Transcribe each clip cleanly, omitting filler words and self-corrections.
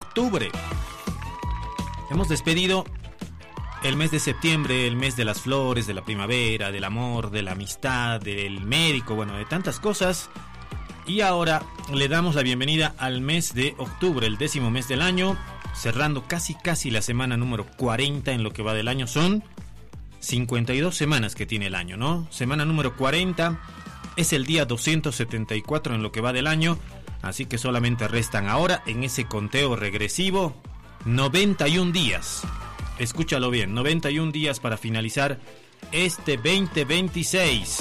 octubre. Hemos despedido el mes de septiembre, el mes de las flores, de la primavera, del amor, de la amistad, del médico, bueno, de tantas cosas. Y ahora le damos la bienvenida al mes de octubre, el 10º mes del año, cerrando casi la semana número 40 en lo que va del año. Son 52 semanas que tiene el año, ¿no? Semana número 40 es el día 274 en lo que va del año, así que solamente restan ahora en ese conteo regresivo 91 días. Escúchalo bien, 91 días para finalizar este 2026.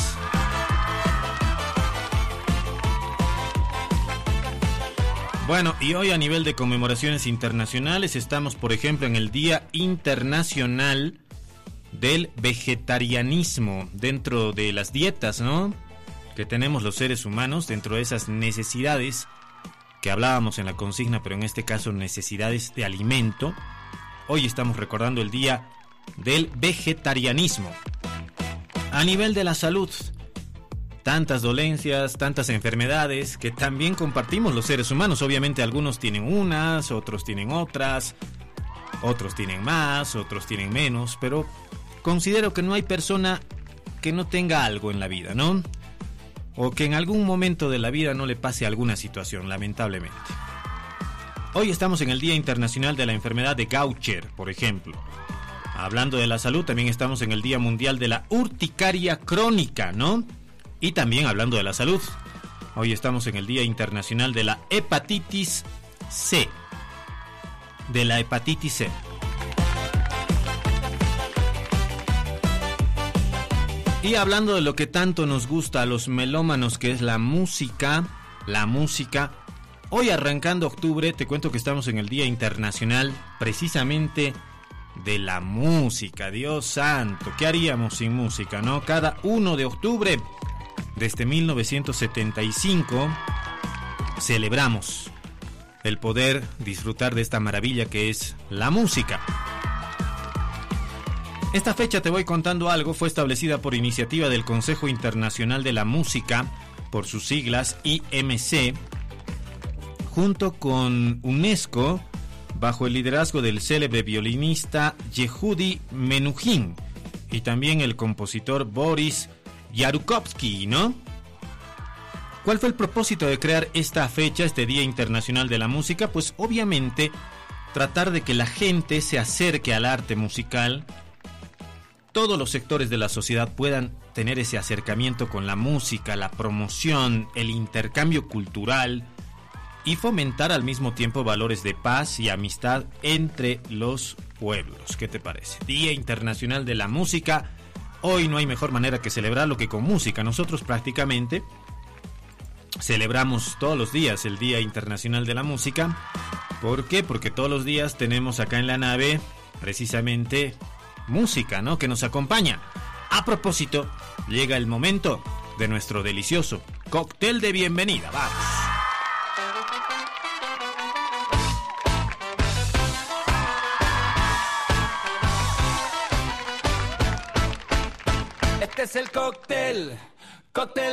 Bueno, y hoy a nivel de conmemoraciones internacionales estamos, por ejemplo, en el Día Internacional del Vegetarianismo, dentro de las dietas, ¿no?, que tenemos los seres humanos, dentro de esas necesidades que hablábamos en la consigna, pero en este caso necesidades de alimento. Hoy estamos recordando el Día del Vegetarianismo. A nivel de la salud, tantas dolencias, tantas enfermedades que también compartimos los seres humanos. Obviamente algunos tienen unas, otros tienen otras, otros tienen más, otros tienen menos, pero considero que no hay persona que no tenga algo en la vida, ¿no? O que en algún momento de la vida no le pase alguna situación, lamentablemente. Hoy estamos en el Día Internacional de la Enfermedad de Gaucher, por ejemplo. Hablando de la salud, también estamos en el Día Mundial de la Urticaria Crónica, ¿no? Y también hablando de la salud, hoy estamos en el Día Internacional de la Hepatitis C. De la hepatitis C. Y hablando de lo que tanto nos gusta a los melómanos, que es la música, hoy arrancando octubre, te cuento que estamos en el Día Internacional precisamente de la música. Dios santo, ¿qué haríamos sin música, no? Cada 1 de octubre, desde 1975, celebramos el poder disfrutar de esta maravilla que es la música. Esta fecha, te voy contando algo, fue establecida por iniciativa del Consejo Internacional de la Música, por sus siglas IMC, junto con UNESCO, bajo el liderazgo del célebre violinista Yehudi Menuhin y también el compositor Boris Yarukovsky, ¿no? ¿Cuál fue el propósito de crear esta fecha, este Día Internacional de la Música? Pues obviamente tratar de que la gente se acerque al arte musical, todos los sectores de la sociedad puedan tener ese acercamiento con la música, la promoción, el intercambio cultural y fomentar al mismo tiempo valores de paz y amistad entre los pueblos. ¿Qué te parece? Día Internacional de la Música. Hoy no hay mejor manera que celebrarlo que con música. Nosotros prácticamente celebramos todos los días el Día Internacional de la Música. ¿Por qué? Porque todos los días tenemos acá en la nave precisamente música, ¿no?, que nos acompaña. A propósito, llega el momento de nuestro delicioso cóctel de bienvenida. ¡Vamos! Este es el cóctel